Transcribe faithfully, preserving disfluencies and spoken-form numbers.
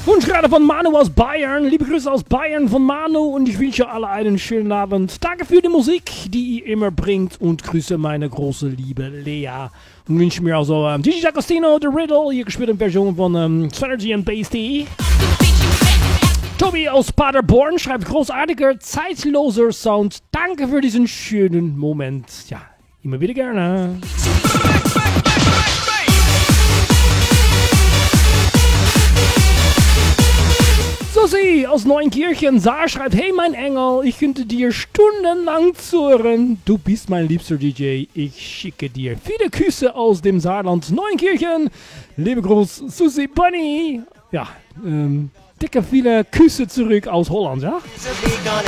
Wunsch gerade von Manu aus Bayern. Liebe Grüße aus Bayern von Manu und ich wünsche alle einen schönen Abend. Danke für die Musik, die ihr immer bringt und grüße meine große liebe Lea. Und wünsche mir also ähm, D J D'Agostino, The Riddle, hier gespielt in Version von ähm, Synergy and Bass-D. Tobi aus Paderborn schreibt großartiger, zeitloser Sound. Danke für diesen schönen Moment. Ja, immer wieder gerne. Susi aus Neunkirchen, Saar schreibt, hey mein Engel, ich könnte dir stundenlang zuhören. Du bist mein liebster D J. Ich schicke dir viele Küsse aus dem Saarland Neunkirchen. Liebe Gruß, Susi Bunny. Ja, ähm, dicke viele Küsse zurück aus Holland, ja?